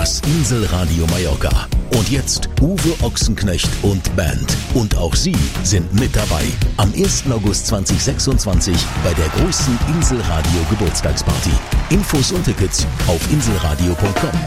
Das Inselradio Mallorca. Und jetzt Uwe Ochsenknecht und Band. Und auch Sie sind mit dabei. Am 1. August 2026 bei der größten Inselradio Geburtstagsparty. Infos und Tickets auf inselradio.com.